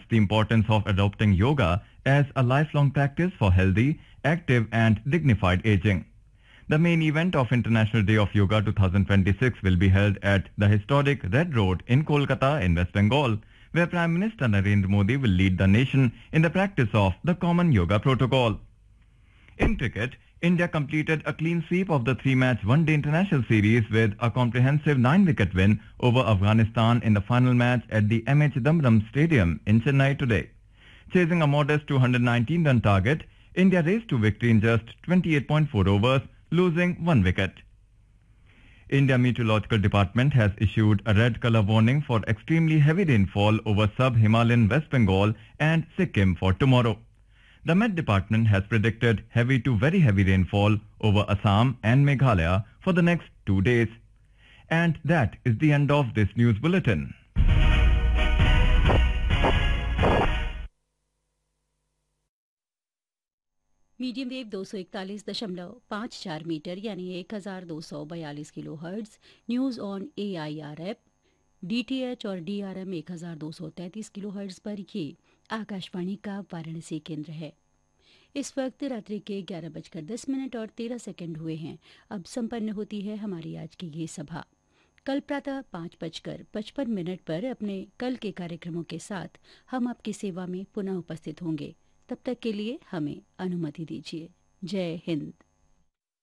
the importance of adopting yoga as a lifelong practice for healthy, active and dignified aging. The main event of International Day of Yoga 2026 will be held at the historic Red Road in Kolkata in West Bengal, where Prime Minister Narendra Modi will lead the nation in the practice of the common yoga protocol. In cricket, India completed a clean sweep of the three-match one-day international series with a comprehensive 9-wicket win over Afghanistan in the final match at the MH Damram Stadium in Chennai today. Chasing a modest 219-run target, India raced to victory in just 28.4 overs, losing 1 wicket. India Meteorological Department has issued a red color warning for extremely heavy rainfall over sub-Himalayan West Bengal and Sikkim for tomorrow. The Met Department has predicted heavy to very heavy rainfall over Assam and Meghalaya for the next 2 days. And that is the end of this news bulletin. Medium wave 241.54 metre यानी 1242 kilo hertz news on AIR app DTH और DRM 1233 kilo hertz पर ये आकाशवाणी का वाराणसी केंद्र है। इस वक्त रात्रि के 11:10 और 13 हुए हैं। अब संपन्न होती है हमारी आज की ये सभा। कल प्रातः 5:55 पर अपने कल के कार्यक्रमों के साथ हम आपकी सेवा में पुनः उपस्थित होंगे। तब तक के लिए हमें अनुमति दीजिए। जय हिंद।